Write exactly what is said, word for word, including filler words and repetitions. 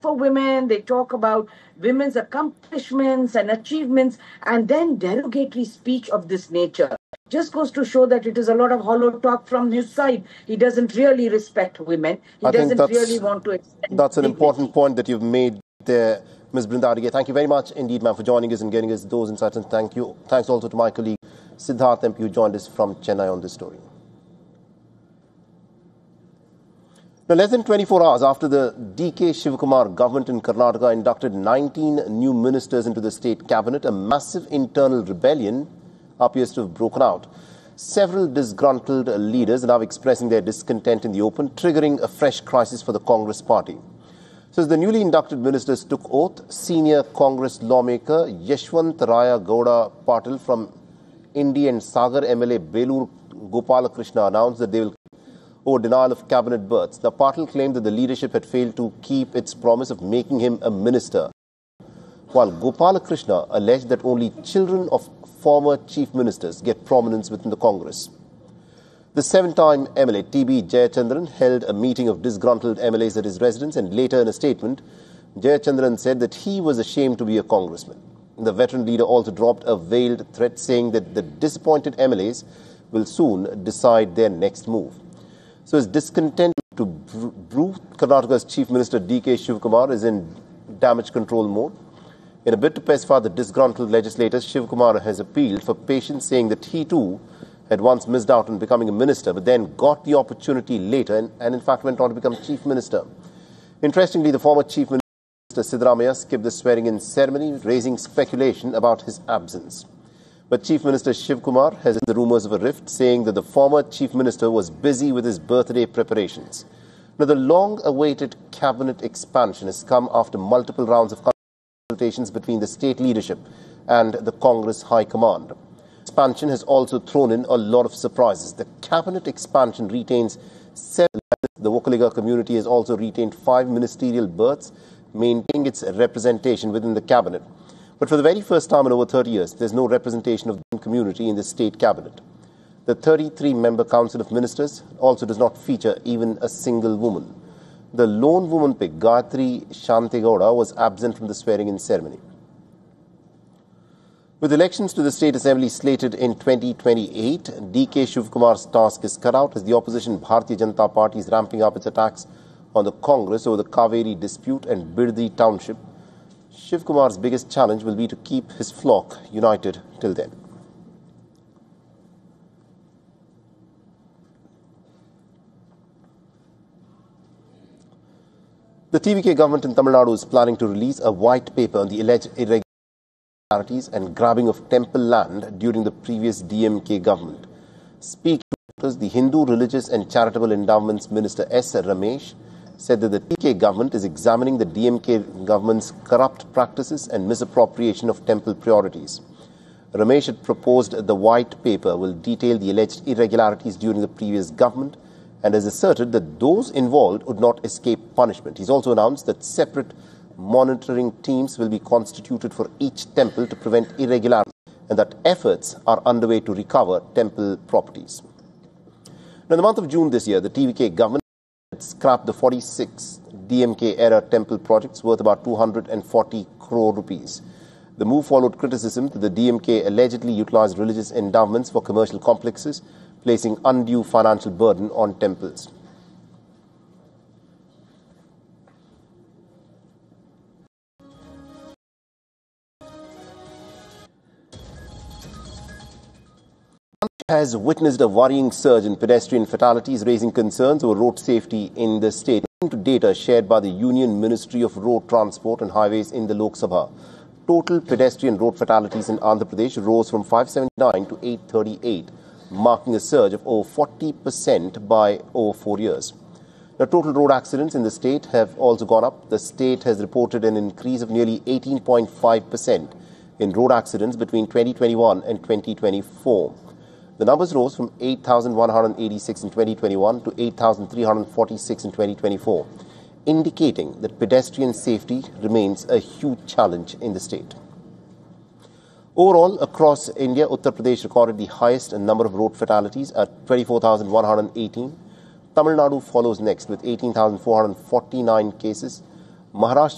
for women, they talk about women's accomplishments and achievements, and then derogatory speech of this nature just goes to show that it is a lot of hollow talk from his side. He doesn't really respect women. He I doesn't really want to extend That's an dignity. important point that you've made there, Miz Brinda Adige. Thank you very much indeed, ma'am, for joining us and getting us those insights. And thank you. Thanks also to my colleague Siddharth M P, who joined us from Chennai on this story. Now, less than twenty-four hours after the D K Shivakumar government in Karnataka inducted nineteen new ministers into the state cabinet, a massive internal rebellion appears to have broken out. Several disgruntled leaders are now expressing their discontent in the open, triggering a fresh crisis for the Congress party. So as the newly inducted ministers took oath, senior Congress lawmaker Yashwant Raya Gowda Patil from Indi and Sagar M L A Belur Gopalakrishna announced that they will over denial of cabinet berths. The Patil claimed that the leadership had failed to keep its promise of making him a minister, while Gopalakrishna alleged that only children of former chief ministers get prominence within the Congress. The seven-time M L A T B Jayachandran held a meeting of disgruntled M L As at his residence, and later in a statement, Jayachandran said that he was ashamed to be a congressman. The veteran leader also dropped a veiled threat saying that the disappointed M L As will soon decide their next move. So his discontent to brew Karnataka's Chief Minister D K Shivakumar is in damage control mode. In a bid to pacify the disgruntled legislators, Shivakumar has appealed for patience, saying that he too had once missed out on becoming a minister, but then got the opportunity later and, and in fact went on to become Chief Minister. Interestingly, the former Chief Minister Siddaramaiah skipped the swearing-in ceremony, raising speculation about his absence. But Chief Minister Shivakumar has the rumours of a rift, saying that the former Chief Minister was busy with his birthday preparations. Now, the long-awaited cabinet expansion has come after multiple rounds of consultations between the state leadership and the Congress High Command. Expansion has also thrown in a lot of surprises. The cabinet expansion retains seven. The Vokaliga community has also retained five ministerial berths, maintaining its representation within the cabinet. But for the very first time in over thirty years, there's no representation of the community in the state cabinet. The thirty-three member Council of Ministers also does not feature even a single woman. The lone woman pick, Gayatri Shantegowda, was absent from the swearing-in ceremony. With elections to the State Assembly slated in twenty twenty-eight, D K Shivakumar's task is cut out as the opposition Bharatiya Janata Party is ramping up its attacks on the Congress over the Kaveri dispute and Biddi township. Shivakumar's biggest challenge will be to keep his flock united till then. The T V K government in Tamil Nadu is planning to release a white paper on the alleged irregularities and grabbing of temple land during the previous D M K government. Speaking to the Hindu Religious and Charitable Endowments Minister S. Ramesh said that the T V K government is examining the D M K government's corrupt practices and misappropriation of temple priorities. Ramesh had proposed the white paper will detail the alleged irregularities during the previous government and has asserted that those involved would not escape punishment. He's also announced that separate monitoring teams will be constituted for each temple to prevent irregularities and that efforts are underway to recover temple properties. Now, in the month of June this year, the T V K government scrapped the forty-six D M K-era temple projects worth about two hundred forty crore rupees. The move followed criticism that the D M K allegedly utilized religious endowments for commercial complexes, placing undue financial burden on temples. Has witnessed a worrying surge in pedestrian fatalities, raising concerns over road safety in the state. According to data shared by the Union Ministry of Road Transport and Highways in the Lok Sabha, total pedestrian road fatalities in Andhra Pradesh rose from five seventy-nine to eight thirty-eight, marking a surge of over forty percent by over four years. The total road accidents in the state have also gone up. The state has reported an increase of nearly eighteen point five percent in road accidents between twenty twenty-one and twenty twenty-four. The numbers rose from eight thousand one hundred eighty-six in twenty twenty-one to eight thousand three hundred forty-six in twenty twenty-four, indicating that pedestrian safety remains a huge challenge in the state. Overall, across India, Uttar Pradesh recorded the highest number of road fatalities at twenty-four thousand one hundred eighteen. Tamil Nadu follows next with eighteen thousand four hundred forty-nine cases. Maharashtra